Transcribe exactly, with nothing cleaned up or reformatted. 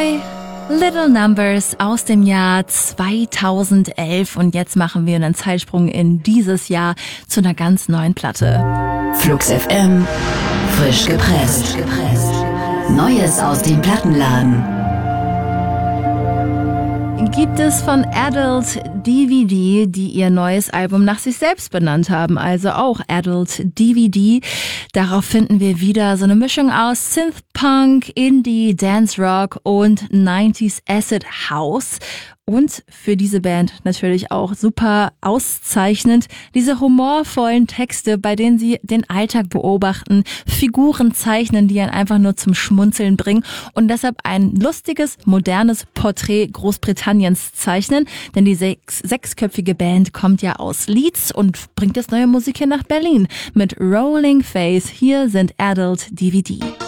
neu Little Numbers aus dem Jahr zweitausendelf und jetzt machen wir einen Zeitsprung in dieses Jahr zu einer ganz neuen Platte. Flux F M, frisch gepresst. Neues aus dem Plattenladen. Gibt es von Adult D V D, die ihr neues Album nach sich selbst benannt haben, also auch Adult D V D. Darauf finden wir wieder so eine Mischung aus Synthpunk, Indie, Dance Rock und neunziger Acid House. Und für diese Band natürlich auch super auszeichnend diese humorvollen Texte, bei denen sie den Alltag beobachten, Figuren zeichnen, die einen einfach nur zum Schmunzeln bringen und deshalb ein lustiges, modernes Porträt Großbritanniens zeichnen. Denn die sechs, sechsköpfige Band kommt ja aus Leeds und bringt jetzt neue Musik hier nach Berlin mit Rolling Face. Hier sind Adult D V D.